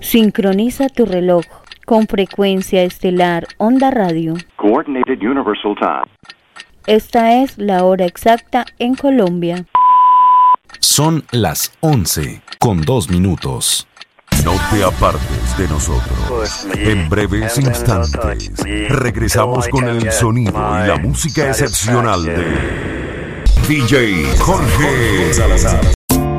Sincroniza tu reloj con frecuencia estelar Onda Radio. Coordinated Universal Time. Esta es la hora exacta en Colombia. Son las 11:02. No te apartes de nosotros. En breves instantes regresamos con el sonido y la música excepcional de DJ Jorge Salazar.